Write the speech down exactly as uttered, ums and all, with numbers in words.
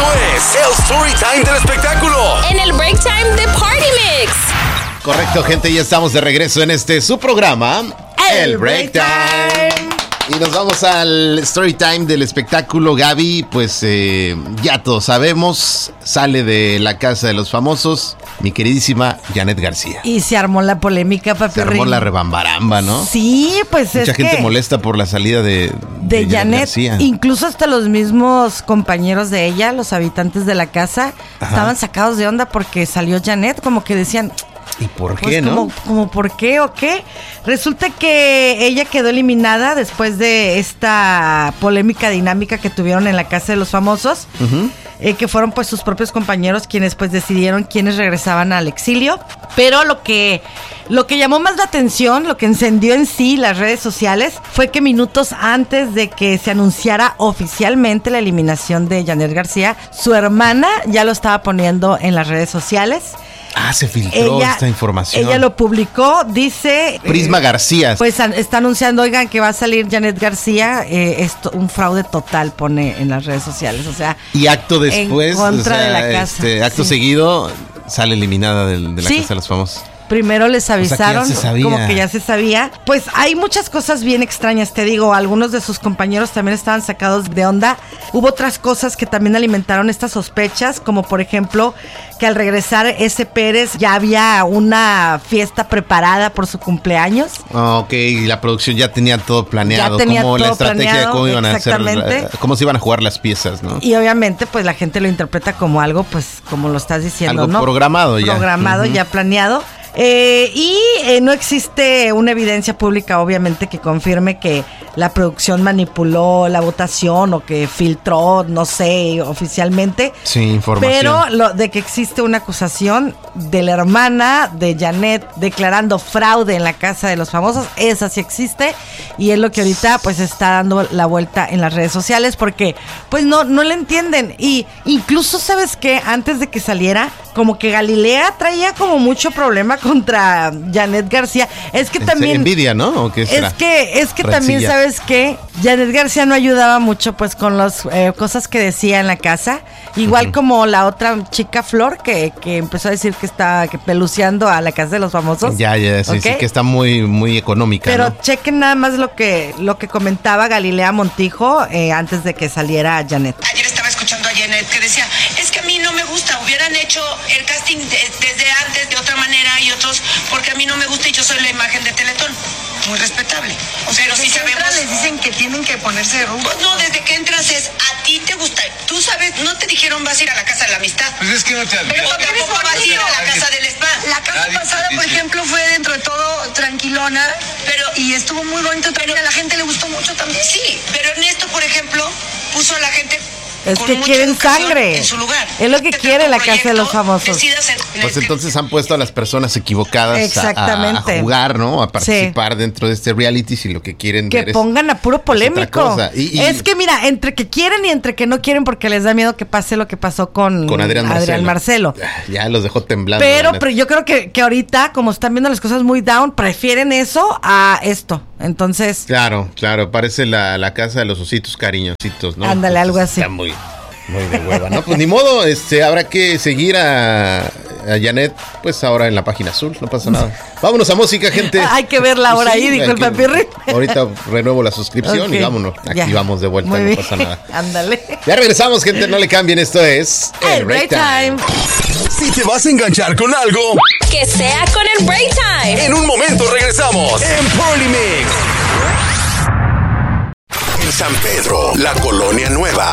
Esto es el Story Time del espectáculo. En el Break Time de Party Mix. Correcto, gente, ya estamos de regreso en este su programa, El, el Break Time. Y nos vamos al Story Time del espectáculo. Gaby, pues eh, ya todos sabemos, sale de la casa de los famosos mi queridísima Janet García. Y se armó la polémica, papi. Se armó la rebambaramba, ¿no? Sí, pues Mucha es gente que molesta por la salida de, de, de Janet, Janet, García. Incluso hasta los mismos compañeros de ella, los habitantes de la casa, Ajá. estaban sacados de onda porque salió Janet, como que decían... ¿Y por Pues qué, no? como, como por qué o qué. Resulta que ella quedó eliminada después de esta polémica dinámica que tuvieron en la casa de los famosos, uh-huh. eh, que fueron pues sus propios compañeros quienes pues decidieron quiénes regresaban al exilio. Pero lo que, lo que llamó más la atención, lo que encendió en sí las redes sociales, fue que minutos antes de que se anunciara oficialmente la eliminación de Janet García, su hermana ya lo estaba poniendo en las redes sociales. Ah, se filtró ella, esta información. Ella lo publicó, dice... Prisma eh, García. Pues está anunciando, oigan, que va a salir Janet García. Eh, esto, un fraude total, pone en las redes sociales, o sea... Y acto después, en contra o sea, de la casa. Este, acto sí. seguido, sale eliminada de, de la sí. casa de los famosos. Primero les avisaron, o sea, que ya se sabía. Como que ya se sabía. Pues hay muchas cosas bien extrañas, te digo. Algunos de sus compañeros también estaban sacados de onda. Hubo otras cosas que también alimentaron estas sospechas, como por ejemplo que al regresar ese Pérez ya había una fiesta preparada por su cumpleaños. Oh, ok, y la producción ya tenía todo planeado. Ya tenía como todo la estrategia planeado, de cómo iban a exactamente. hacer, cómo se iban a jugar las piezas, ¿no? Y obviamente pues la gente lo interpreta como algo, pues como lo estás diciendo, algo ¿no? programado ya. Programado, uh-huh. ya planeado. Eh, y eh, no existe una evidencia pública, obviamente, que confirme que la producción manipuló la votación o que filtró, no sé, oficialmente. Sí, información. Pero lo, de que existe una acusación de la hermana de Janet declarando fraude en la casa de los famosos, esa sí existe y es lo que ahorita pues está dando la vuelta en las redes sociales porque pues no, no le entienden. Y incluso, ¿sabes qué? Antes de que saliera, como que Galilea traía como mucho problema contra Janet García. Es que también... envidia, ¿no? ¿O qué será? Es que, es que Rencilla. también, ¿sabes qué? Janet García no ayudaba mucho pues con las eh, cosas que decía en la casa. Igual uh-huh. como la otra chica Flor que, que empezó a decir que está que peluceando a la casa de los famosos. Ya, ya, sí, ¿okay? Sí, que está muy, muy económica. Pero ¿no? chequen nada más lo que, lo que comentaba Galilea Montijo eh, antes de que saliera Janet. Ayer estaba escuchando a Janet que decía, es que a mí no me gusta, hubieran hecho el casting de, desde antes de otra manera y otros, porque a mí no me gusta y yo soy la imagen de Teletón. Muy respetable. O sea, pero si sabemos... les dicen que tienen que ponerse de rumbo. No, desde que entras es, a ti te gusta. Tú sabes, no te dijeron vas a ir a la casa de la amistad. Pues es que no te Pero tampoco vas a ir a la casa del spa. La casa pasada, por ejemplo, fue dentro de todo tranquilona, pero y estuvo muy bonito también. A la gente le gustó mucho también. Sí, pero Ernesto, por ejemplo, puso a la gente... Es que quieren sangre. En su lugar. Es lo que quiere la casa de los famosos. Pues entonces han puesto a las personas equivocadas a, a jugar, ¿no? A participar sí. dentro de este reality si lo que quieren que ver es, pongan a puro polémico. Y, y, es que mira, entre que quieren y entre que no quieren porque les da miedo que pase lo que pasó con, con Adrián, Adrián Marcelo. Marcelo. Ya los dejó temblando. Pero, pero yo creo que, que ahorita, como están viendo las cosas muy down, prefieren eso a esto. Entonces. Claro, claro, parece la, la casa de los ositos cariñositos, ¿no? Ándale, algo así. Está muy... Muy de hueva, ¿no? Pues ni modo, este, habrá que seguir a, a Janet, pues ahora en la página azul, no pasa nada. Vámonos a música, gente. Hay que verla ahora pues sí, ahí, dijo el papirri. Ahorita renuevo la suscripción okay. y vámonos. Aquí ya. Vamos de vuelta, Muy no bien. pasa nada. Ándale. Ya regresamos, gente, no le cambien, esto es El Break Time. Si te vas a enganchar con algo, que sea con el Break Time. En un momento regresamos en Party Mix. En San Pedro, la Colonia Nueva,